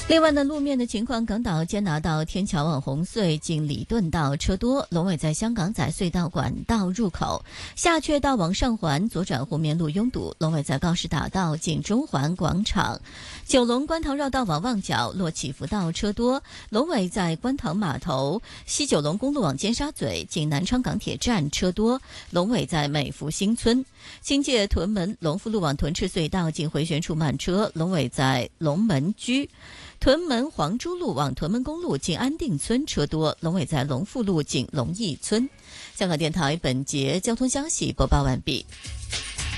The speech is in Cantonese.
另外呢，路面的情况，港岛坚拿道天桥往红隧近礼顿道车多，龙尾在香港仔隧道管道入口；下阙道往上环左转湖面路拥堵，龙尾在高士打道近中环广场；九龙观塘绕道往旺角落起福道车多，龙尾在观塘码头；西九龙公路往尖沙咀近南昌港铁站车多，龙尾在美福新村；新界屯门龙富路往屯赤隧道近回旋处慢车，龙尾在龙门居。屯门黄珠路往屯门公路近安定村车多，龙尾在龙富路近龙义村。香港电台本节交通消息播报完毕。